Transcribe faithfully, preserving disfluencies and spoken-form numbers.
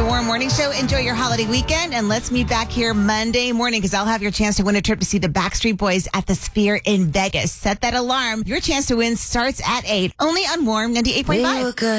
Warm Morning Show. Enjoy your holiday weekend, and let's meet back here Monday morning because I'll have your chance to win a trip to see the Backstreet Boys at the Sphere in Vegas. Set that alarm. Your chance to win starts at eight, only on Warm ninety-eight point five.